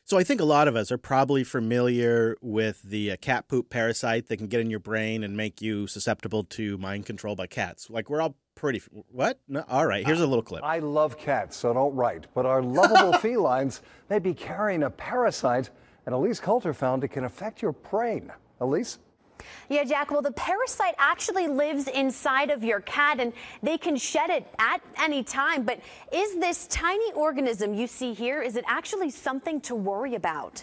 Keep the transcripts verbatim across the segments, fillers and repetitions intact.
So I think a lot of us are probably familiar with the uh, cat poop parasite that can get in your brain and make you susceptible to mind control by cats. Like, we're all pretty... What? No, all right, here's a little clip. I love cats, so don't write. But our lovable felines may be carrying a parasite, and Elise Coulter found it can affect your brain. Elise? Yeah, Jack, well, the parasite actually lives inside of your cat, and they can shed it at any time. But is this tiny organism you see here, is it actually something to worry about?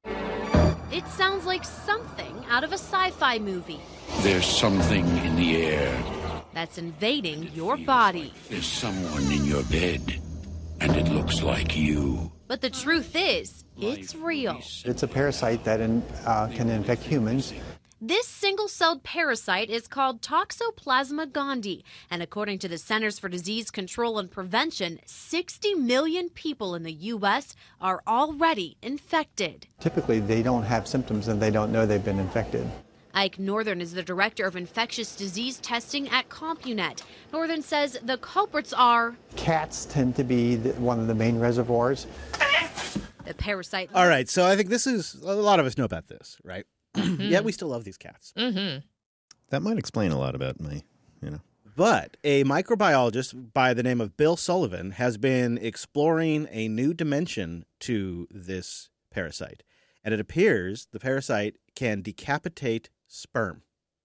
It sounds like something out of a sci-fi movie. There's something in the air. That's invading your body. There's someone in your bed, and it looks like you. But the truth is, it's real. It's a parasite that in, uh, can infect humans. This single-celled parasite is called Toxoplasma gondii, and according to the Centers for Disease Control and Prevention, sixty million people in the U S are already infected. Typically, they don't have symptoms and they don't know they've been infected. Ike Northern is the director of infectious disease testing at CompuNet. Northern says the culprits are... Cats tend to be the, one of the main reservoirs. The parasite... All right, so I think this is... A lot of us know about this, right? Mm-hmm. Yet we still love these cats. Mm-hmm. That might explain a lot about my, you know. But a microbiologist by the name of Bill Sullivan has been exploring a new dimension to this parasite. And it appears the parasite can decapitate sperm.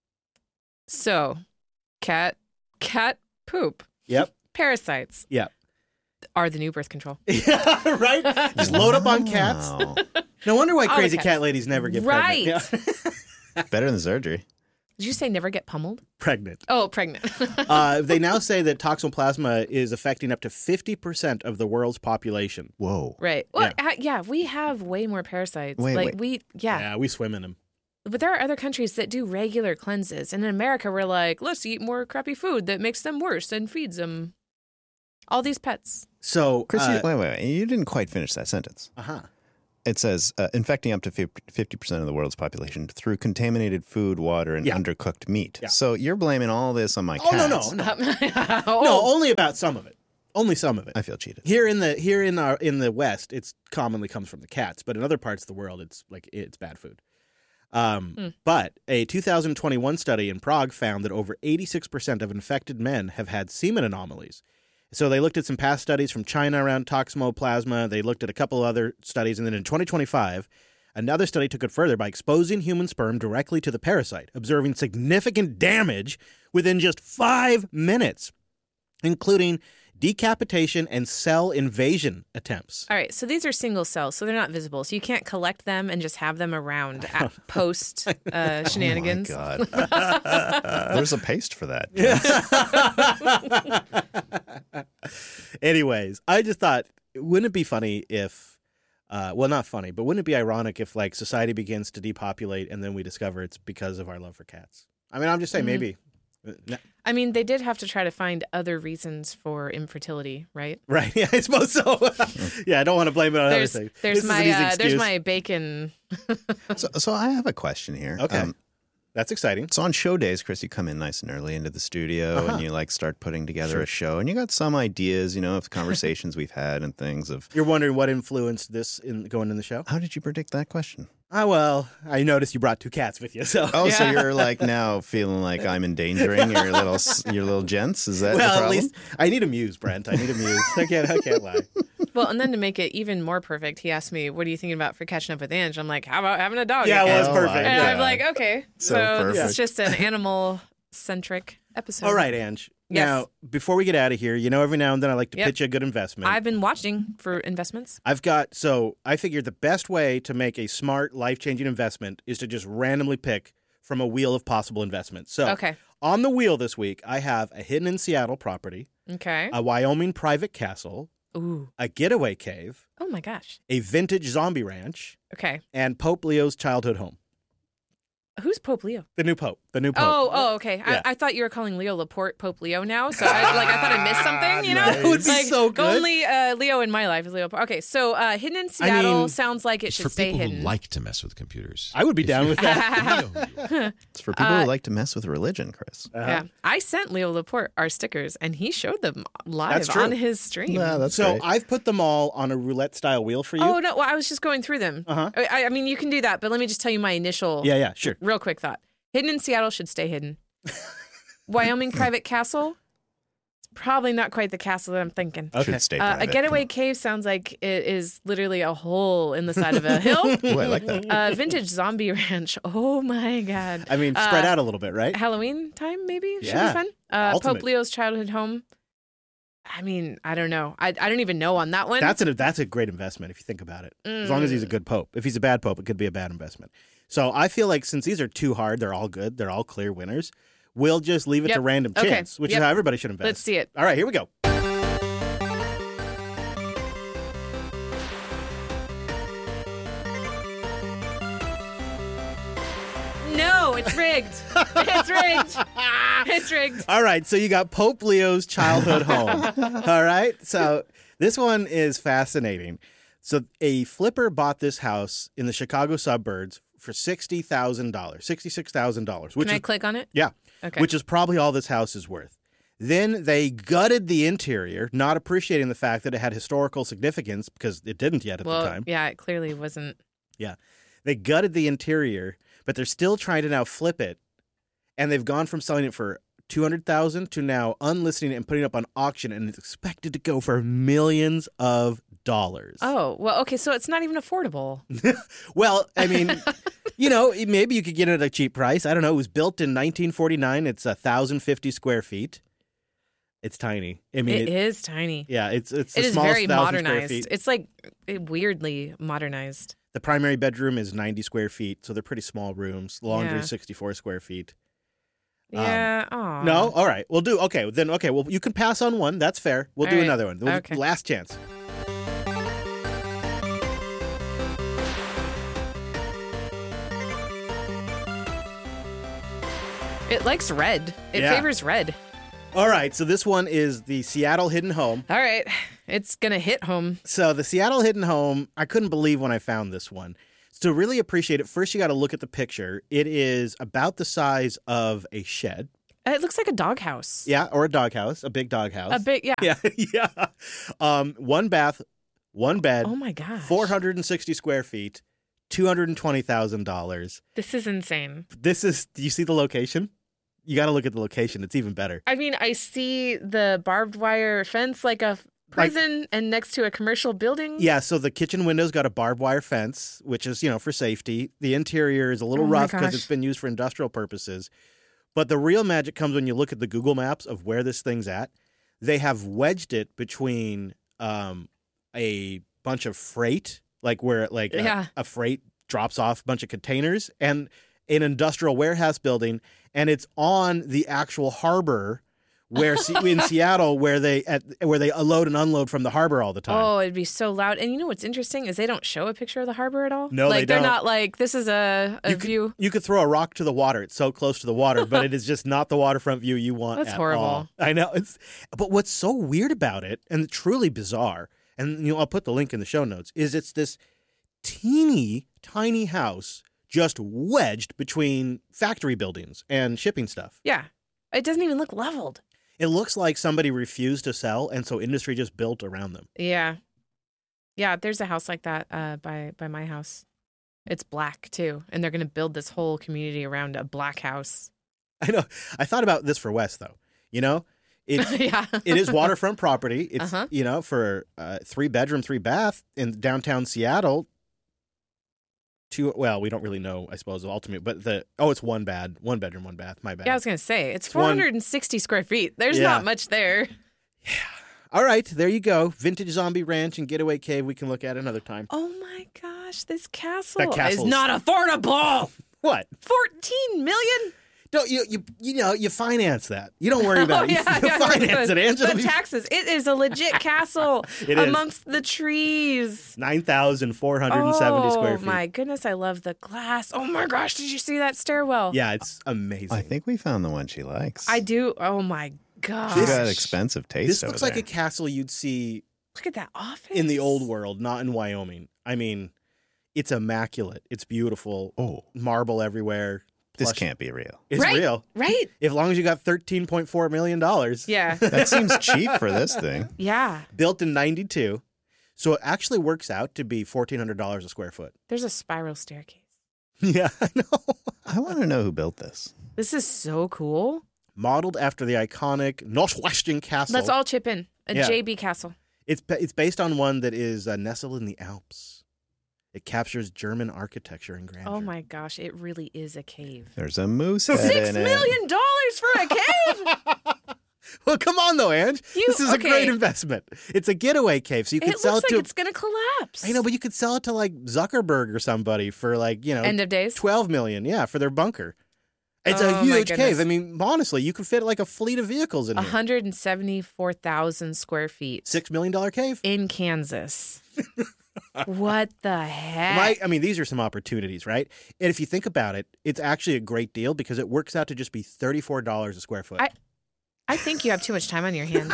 So, cat, cat poop. Yep. Parasites. Yep. Are the new birth control. Yeah, right? Just load up on cats. No wonder why All crazy the cat ladies never get right. pregnant. Yeah. Better than surgery. Did you say never get pummeled? Pregnant. Oh, pregnant. uh, they now say that toxoplasma is affecting up to fifty percent of the world's population. Whoa. Right. Well, Yeah. yeah, yeah we have way more parasites. Wait, like wait. we, yeah. Yeah, we swim in them. But there are other countries that do regular cleanses. And in America, we're like, let's eat more crappy food that makes them worse and feeds them all these pets. So, Chris, uh, you- Wait, wait, wait. You didn't quite finish that sentence. Uh-huh. It says uh, infecting up to fifty percent of the world's population through contaminated food, water, and Yeah. undercooked meat. Yeah. So you're blaming all this on my Oh, no, cats. no, no. No, only about some of it. Only some of it. I feel cheated. Here in the here in our in the West, it's commonly comes from the cats, but in other parts of the world, it's like it's bad food. Um, Hmm. But a two thousand twenty-one study in Prague found that over eighty-six percent of infected men have had semen anomalies. So they looked at some past studies from China around toxoplasma. They looked at a couple other studies, and then in twenty twenty-five, another study took it further by exposing human sperm directly to the parasite, observing significant damage within just five minutes, including decapitation and cell invasion attempts. All right, so these are single cells, so they're not visible. So you can't collect them and just have them around at post uh, shenanigans. Oh, my God. There's a paste for that. Anyways, I just thought, wouldn't it be funny if, uh, well, not funny, but wouldn't it be ironic if, like, society begins to depopulate and then we discover it's because of our love for cats? I mean, I'm just saying, Mhm. maybe. I mean, they did have to try to find other reasons for infertility, right? Right. Yeah, I suppose so. Yeah, I don't want to blame it on There's, other things. there's This is an my easy uh, there's excuse. my bacon. so, so I have a question here. Okay. Um, That's exciting. So on show days, Chris, you come in nice and early into the studio Uh-huh. and you like start putting together Sure. a show, and you got some ideas, you know, of conversations we've had and things of. You're wondering what influenced this in going in the show? How did you predict that question? Ah, well, I noticed you brought two cats with you, so. Oh, so you're like now feeling like I'm endangering your little s- your little gents? Is that the Well, problem? at least I need a muse, Brent. I need a muse. I can't. I can't lie. Well, and then to make it even more perfect, he asked me, "What are you thinking about for catching up with Ange?" I'm like, "How about having a dog?" Yeah, again?" well, it's perfect. And Yeah. I'm like, "Okay, So so, this perfect. is just an animal centric episode." All right, Ange. Yes. Now, before we get out of here, you know, every now and then I like to Yep. pitch a good investment. I've been watching for investments. I've got, so I figured the best way to make a smart, life-changing investment is to just randomly pick from a wheel of possible investments. So Okay. on the wheel this week, I have a hidden in Seattle property, Okay. a Wyoming private castle, Ooh. a getaway cave, Oh my gosh. a vintage zombie ranch, Okay. and Pope Leo's childhood home. Who's Pope Leo? The new pope. The new pope. Oh, oh, okay. Yeah. I, I thought you were calling Leo Laporte Pope Leo now, so I, like I thought I missed something. You know, That would be like, so good. The only uh, Leo in my life is Leo Laporte. Okay, so uh, hidden in Seattle mean, sounds like it should For stay people hidden. who like to mess with computers. I would be If down you- with that. You know who you are. It's for people Uh, who like to mess with religion, Chris. Yeah, I sent Leo Laporte our stickers, and he showed them live That's true. on his stream. Nah, that's So great. I've put them all on a roulette style wheel for you. Oh no! Well, I was just going through them. Uh-huh. I, I mean, you can do that, but let me just tell you my initial, Yeah, yeah, sure. real quick thought. Hidden in Seattle should stay hidden. Wyoming private castle. It's probably not quite the castle that I'm thinking. Okay. Should stay Uh, a private. getaway cave sounds like it is literally a hole in the side of a hill. Ooh, I like that. Uh, vintage zombie ranch. Oh my god. I mean, spread Uh, out a little bit, right? Halloween time maybe should Yeah. be fun. Uh, Ultimate. Pope Leo's childhood home. I mean, I don't know. I I don't even know on that one. That's a that's a great investment if you think about it. As long as he's a good pope. If he's a bad pope, it could be a bad investment. So I feel like since these are too hard, they're all good. They're all clear winners. We'll just leave it to Yep. random Okay. chance, which Yep. is how everybody should invest. Let's see it. All right, here we go. No, it's rigged. It's rigged. It's rigged. All right, so you got Pope Leo's childhood home. All right, so this one is fascinating. So a flipper bought this house in the Chicago suburbs for sixty thousand dollars, sixty-six thousand dollars, which Can I is click on it? yeah, Okay. which is probably all this house is worth. Then they gutted the interior, not appreciating the fact that it had historical significance because it didn't yet at well, the time. yeah, it clearly wasn't. Yeah. They gutted the interior, but they're still trying to now flip it. And they've gone from selling it for two hundred thousand dollars to now unlisting it and putting it up on auction, and it's expected to go for millions of dollars. Oh, well, okay, so it's not even affordable. Well, I mean, you know, maybe you could get it at a cheap price. I don't know. It was built in nineteen forty-nine. It's one thousand fifty square feet. It's tiny. I mean, It it, is tiny. yeah, it's it's the It is smallest very thousand square modernized. feet. It's like weirdly modernized. The primary bedroom is ninety square feet, so they're pretty small rooms. Laundry Yeah. sixty-four square feet. Yeah. Oh. No? All right. We'll do. Okay. Then, okay. Well, you can pass on one. That's fair. We'll All do right. another one. We'll- Okay. Last chance. It likes red. It Yeah. favors red. All right. So this one is the Seattle Hidden Home. All right. It's going to hit home. So the Seattle Hidden Home, I couldn't believe when I found this one. To really appreciate it, first you got to look at the picture. It is about the size of a shed. It looks like a doghouse. Yeah, or a doghouse, a big doghouse. A big, yeah. Yeah, yeah. Um, one bath, one bed. Oh my gosh. four hundred sixty square feet, two hundred twenty thousand dollars. This is insane. This is, do you see the location? You got to look at the location. It's even better. I mean, I see the barbed wire fence like a prison and next to a commercial building. Yeah, so the kitchen window's got a barbed wire fence, which is, you know, for safety. The interior is a little Oh my rough because gosh. it's been used for industrial purposes. But the real magic comes when you look at the Google Maps of where this thing's at. They have wedged it between um, a bunch of freight, like where like a, Yeah. a freight drops off a bunch of containers, and an industrial warehouse building, and it's on the actual harbor where in Seattle where they at where they load and unload from the harbor all the time. Oh, it'd be so loud. And you know what's interesting is they don't show a picture of the harbor at all. No, like they they're don't. not like this is a, a you view. Could, you could throw a rock to the water. It's so close to the water, but it is just not the waterfront view you want. That's at horrible. all. I know. It's, but what's so weird about it, and truly bizarre, and you know, I'll put the link in the show notes, is it's this teeny tiny house just wedged between factory buildings and shipping stuff. Yeah. It doesn't even look leveled. It looks like somebody refused to sell, and so industry just built around them. Yeah. Yeah, there's a house like that uh, by by my house. It's black too, and they're going to build this whole community around a black house. I know. I thought about this for Wes, though. You know, it's, yeah. it is waterfront property. It's, Uh-huh. you know, for uh, three bedroom, three bath in downtown Seattle. Two, well, we don't really know, I suppose, ultimately, but the, oh, it's one bad, one bedroom, one bath. My bad. Yeah, I was going to say, it's one- four hundred sixty square feet. There's Yeah. not much there. All right, there you go. Vintage zombie ranch and getaway cave. We can look at another time. Oh my gosh, this castle, That is castle's- not affordable. What? fourteen million? Don't you you you know you finance that. You don't worry about Oh, it. yeah, You, yeah, finance the, it, Angela. The taxes. It is a legit castle It is. amongst the trees. Nine thousand four hundred and seventy oh, square feet. my goodness, I love the glass. Oh my gosh, did you see that stairwell? Yeah, it's amazing. I think we found the one she likes. I do. Oh my gosh. She's got expensive taste. This over looks like there. a castle you'd see Look at that office. in the old world, not in Wyoming. I mean, it's immaculate. It's beautiful. Oh, Marble everywhere. this Plush- can't be real. It's right, real. Right? If long as you got thirteen point four million dollars. Yeah. That seems cheap for this thing. Yeah. Built in ninety-two. So it actually works out to be fourteen hundred dollars a square foot. There's a spiral staircase. Yeah, I know. I want to know who built this. This is so cool. Modeled after the iconic Northwestern Castle. Let's all chip in. A Yeah. J B castle. It's ba- it's based on one that is uh, nestled in the Alps. It captures German architecture and grandeur. Oh my gosh, it really is a cave. There's a moose head Six in it. million dollars for a cave? Well, come on though, Ange. You- this is a okay. great investment. It's a getaway cave, so you could It sell looks it like to. it's going to collapse. I know, but you could sell it to like Zuckerberg or somebody for like you know End of days? twelve million. Yeah, for their bunker. It's Oh, a my huge goodness. cave. I mean, honestly, you could fit like a fleet of vehicles in one here. hundred seventy-four thousand square feet Six million dollar cave. in Kansas. What the heck? My, I mean, these are some opportunities, right? And if you think about it, it's actually a great deal because it works out to just be thirty-four dollars a square foot. I- I think you have too much time on your hands.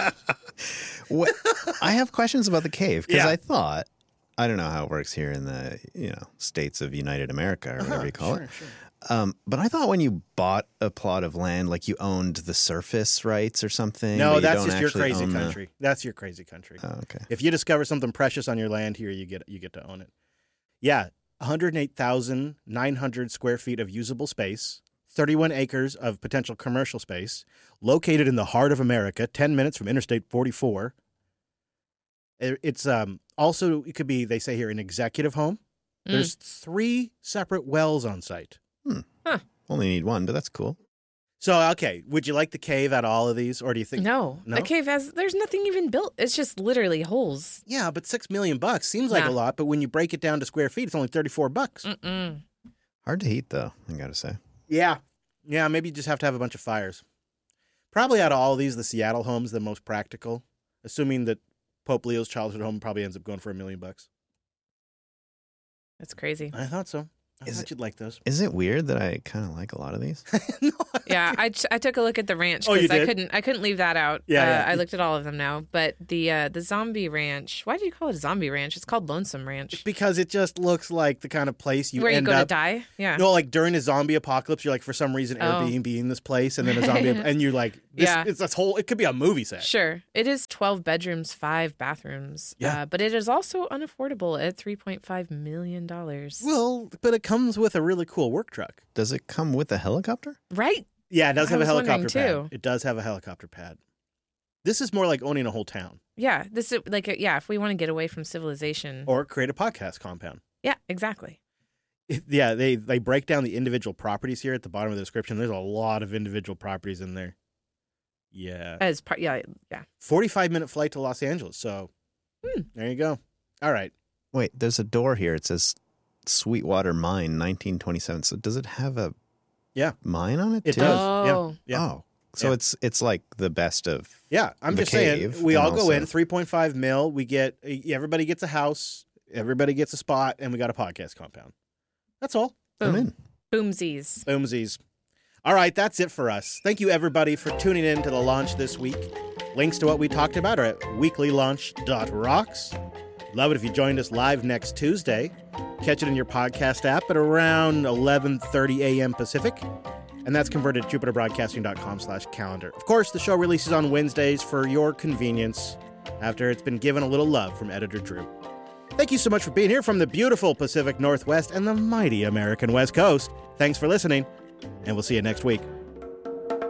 What? I have questions about the cave because Yeah. I thought, I don't know how it works here in the you know states of United America or whatever you call Uh-huh, sure, it. sure. Um, but I thought when you bought a plot of land, like you owned the surface rights or something. but No, you that's don't just your actually crazy own the- country. That's your crazy country. Oh, okay. If you discover something precious on your land here, you get you get to own it. Yeah, one hundred eight thousand nine hundred square feet of usable space, thirty-one acres of potential commercial space, located in the heart of America, ten minutes from Interstate forty-four. It- It's um also it could be, they say here, an executive home. Mm. There's three separate wells on site. Only need one, but that's cool. So okay, would you like the cave out of all of these, or do you think No, No? the cave has, there's nothing even built. It's just literally holes. Yeah, but six million bucks seems like Nah. a lot, but when you break it down to square feet, it's only thirty-four bucks. Mm-mm. Hard to heat though, I gotta say. Yeah. Yeah, maybe you just have to have a bunch of fires. Probably out of all of these, the Seattle home's the most practical, assuming that Pope Leo's childhood home probably ends up going for a million bucks. That's crazy. I thought so. I Is thought it- you'd like those. Is it weird that I kind of like a lot of these? No, Yeah, I, ch- I took a look at the ranch Oh, you because I did? couldn't I couldn't leave that out. Yeah, uh, yeah. I looked at all of them now, but the uh, the zombie ranch. Why do you call it a zombie ranch? It's called Lonesome Ranch. because it just looks like the kind of place you Where you end go up. to die. Yeah. No, like during a zombie apocalypse, you're like for some reason Oh. Airbnb in this place, and then a zombie, and you're like, this, Yeah. it's this whole. It could be a movie set. Sure. It is twelve bedrooms, five bathrooms. Yeah. Uh, but it is also unaffordable at three point five million dollars. Well, but it comes with a really cool work truck. Does it come with a helicopter? Right? Yeah, it does I have a was wondering, helicopter pad. too. It does have a helicopter pad. This is more like owning a whole town Yeah. This is like, a, yeah, if we want to get away from civilization. or create a podcast compound. Yeah, exactly. It- yeah, they they break down the individual properties here at the bottom of the description. There's a lot of individual properties in there. Yeah. As part, yeah, yeah. forty-five minute flight to Los Angeles. So Hmm. there you go. All right. Wait, there's a door here. It says Sweetwater Mine, nineteen twenty-seven. So does it have a Yeah. mine on it It too? does. Oh. Yeah. Oh, so Yeah. it's it's like the best of. Yeah, I'm The just cave, saying, we and all go also- in three point five mil. We get everybody gets a house, everybody gets a spot, and we got a podcast compound. That's all. I'm Boom. in. Boomsies. Boomsies. All right, that's it for us. Thank you, everybody, for tuning in to the launch this week. Links to what we talked about are at weekly launch dot rocks. Love it if you joined us live next Tuesday. Catch it in your podcast app at around eleven thirty a.m. Pacific. And that's converted at jupiter broadcasting dot com slash calendar. Of course, the show releases on Wednesdays for your convenience after it's been given a little love from editor Drew. Thank you so much for being here from the beautiful Pacific Northwest and the mighty American West Coast. Thanks for listening, and we'll see you next week.